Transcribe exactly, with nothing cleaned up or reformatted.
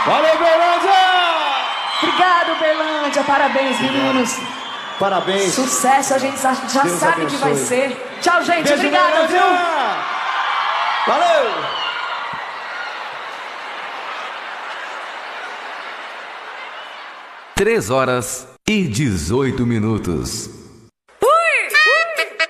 Valeu, Berlândia! Obrigado, Berlândia. Parabéns, meninos. Parabéns. Sucesso, a gente já já Deus sabe abençoe. que vai ser. Tchau, gente. Beijo, Obrigada, Berlândia! viu? Valeu! Três horas e dezoito minutos.